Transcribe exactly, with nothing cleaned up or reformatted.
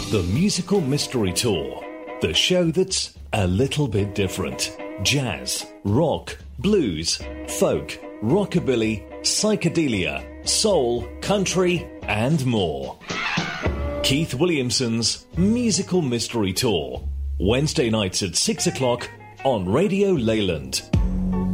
The Musical Mystery Tour, the show that's a little bit different. Jazz, rock, blues, folk, rockabilly, psychedelia, soul, country, and more. Keith Williamson's Musical Mystery Tour, Wednesday nights at six o'clock on Radio Leyland.